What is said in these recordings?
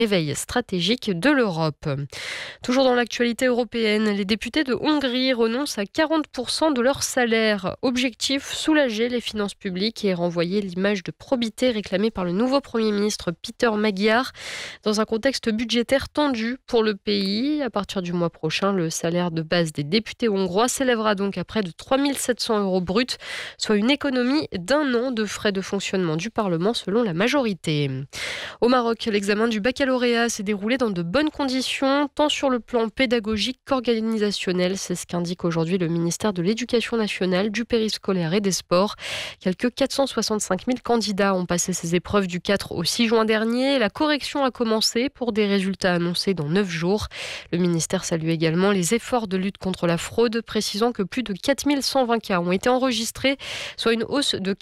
réveil stratégique de l'Europe. Toujours dans l'actualité européenne, les députés de Hongrie renoncent à 40% de leur salaire. Objectif, soulager les finances publiques et renvoyer l'image de probité réclamée par le nouveau Premier ministre Peter Magyar dans un contexte budgétaire tendu pour le pays. À partir du mois prochain, le salaire de base des députés hongrois s'élèvera donc à près de 3 700 € bruts, soit une économie d'1 an de frais de fonctionnement du Parlement selon la majorité. Au Maroc, l'examen du baccalauréat s'est déroulé dans de bonnes conditions, tant sur le plan pédagogique qu'organisationnel. C'est ce qu'indique aujourd'hui le ministère de l'Éducation nationale, du périscolaire et des sports. Quelques 465 000 candidats ont passé ces épreuves du 4 au 6 juin dernier. La correction a commencé pour des résultats annoncés dans 9 jours. Le ministère salue également les efforts de lutte contre la fraude, précisant que plus de 4 120 cas ont été enregistrés, soit une hausse de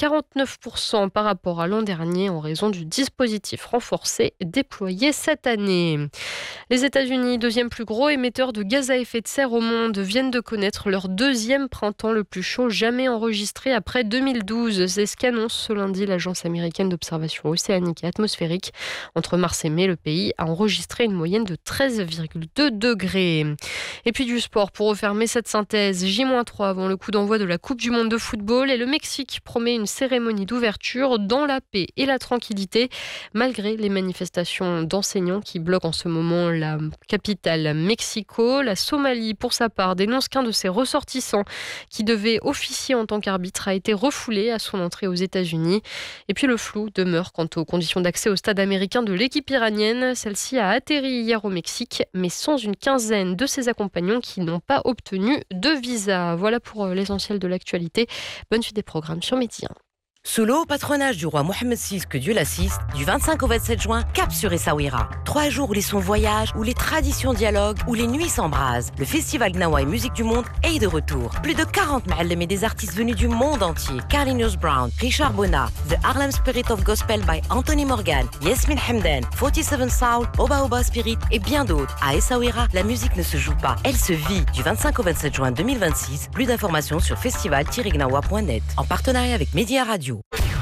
49% par rapport à l'an dernier en raison du dispositif renforcé déployé cette année. Les États-Unis, deuxième plus gros émetteur de gaz à effet de serre au monde, viennent de connaître leur deuxième printemps le plus chaud jamais enregistré après 2012. C'est ce qu'annonce ce lundi l'Agence américaine d'observation océanique et atmosphérique. Entre mars et mai, le pays a enregistré une moyenne de 13,2 degrés. Et puis du sport pour refermer cette synthèse. J-3 avant le coup d'envoi de la Coupe du Monde de football et le Mexique promet une cérémonie d'ouverture dans la paix et la tranquillité, malgré les manifestations d'enseignants qui bloquent en ce moment la capitale Mexico. La Somalie, pour sa part, dénonce qu'un de ses ressortissants qui devait officier en tant qu'arbitre a été refoulé à son entrée aux États-Unis. Et puis le flou demeure quant aux conditions d'accès au stade américain de l'équipe iranienne. Celle-ci a atterri hier au Mexique, mais sans une quinzaine de ses accompagnants qui n'ont pas obtenu de visa. Voilà pour l'essentiel de l'actualité. Bonne suite des programmes sur Média. Sous le haut patronage du roi Mohammed VI, que Dieu l'assiste, du 25 au 27 juin, cap sur Essaouira. 3 jours où les sons voyagent, où les traditions dialoguent, où les nuits s'embrasent. Le festival Gnawa et Musique du Monde est de retour. Plus de 40 ma'allem et des artistes venus du monde entier. Carlinhos Brown, Richard Bona, The Harlem Spirit of Gospel by Anthony Morgan, Yasmin Hamdan, 47 Soul, Oba Oba Spirit et bien d'autres. À Essaouira, la musique ne se joue pas, elle se vit. Du 25 au 27 juin 2026, plus d'informations sur festival-gnawa.net. En partenariat avec Média Radio.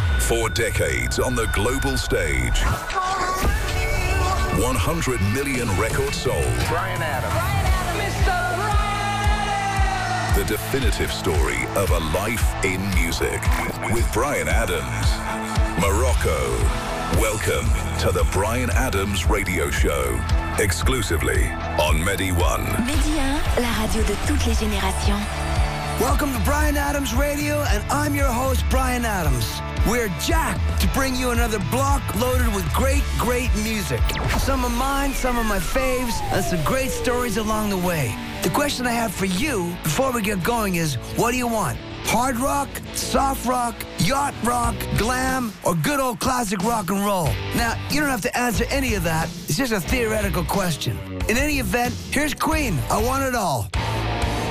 4 decades on the global stage. 100 million records sold. Bryan Adams. The definitive story of a life in music with Bryan Adams. Morocco. Welcome to the Bryan Adams Radio Show. Exclusively on Medi One. Medi 1, la radio de toutes les générations. Welcome to Bryan Adams Radio, and I'm your host, Bryan Adams. We're jacked to bring you another block loaded with great music. Some of mine, some of my faves, and some great stories along the way. The question I have for you before we get going is, what do you want? Hard rock, soft rock, yacht rock, glam, or good old classic rock and roll? Now, you don't have to answer any of that. It's just a theoretical question. In any event, here's Queen, I Want It All.